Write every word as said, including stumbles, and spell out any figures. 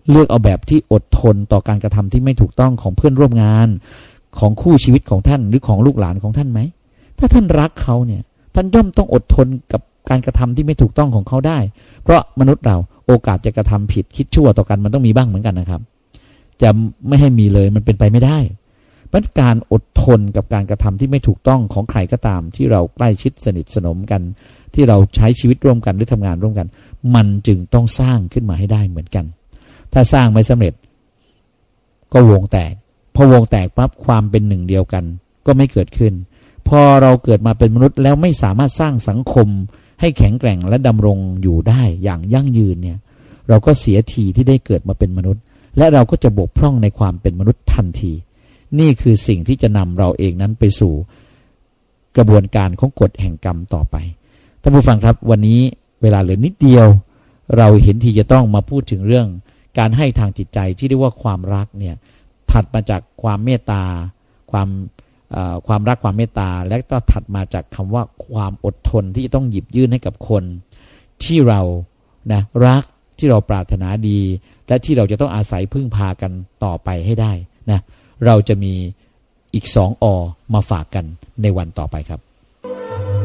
เลือกเอาแบบที่อดทนต่อการกระทำที่ไม่ถูกต้องของเพื่อนร่วมงานของคู่ชีวิตของท่านหรือของลูกหลานของท่านไหมถ้าท่านรักเขาเนี่ยท่านย่อมต้องอดทนกับการกระทำที่ไม่ถูกต้องของเขาได้เพราะมนุษย์เราโอกาสจะกระทำผิดคิดชั่วต่อกันมันต้องมีบ้างเหมือนกันนะครับจะไม่ให้มีเลยมันเป็นไปไม่ได้เพราะการอดทนกับการกระทำที่ไม่ถูกต้องของใครก็ตามที่เราใกล้ชิดสนิทสนมกันที่เราใช้ชีวิตร่วมกันหรือทำงานร่วมกันมันจึงต้องสร้างขึ้นมาให้ได้เหมือนกันถ้าสร้างไม่สำเร็จก็วงแตกพอวงแตกปั๊บความเป็นหนึ่งเดียวกันก็ไม่เกิดขึ้นพอเราเกิดมาเป็นมนุษย์แล้วไม่สามารถสร้างสังคมให้แข็งแกร่งและดำรงอยู่ได้อย่างยั่งยืนเนี่ยเราก็เสียทีที่ได้เกิดมาเป็นมนุษย์และเราก็จะบกพร่องในความเป็นมนุษย์ทันทีนี่คือสิ่งที่จะนำเราเองนั้นไปสู่กระบวนการของกฎแห่งกรรมต่อไปท่านผู้ฟังครับวันนี้เวลาเหลือนิดเดียวเราเห็นทีจะต้องมาพูดถึงเรื่องการให้ทางจิตใจที่เรียกว่าความรักเนี่ยถัดมาจากความเมตตาความความรักความเมตตาและก็ถัดมาจากคำว่าความอดทนที่จะต้องหยิบยื่นให้กับคนที่เรานะรักที่เราปรารถนาดีและที่เราจะต้องอาศัยพึ่งพากันต่อไปให้ได้นะเราจะมีอีกสองอมาฝากกันในวันต่อไปครับ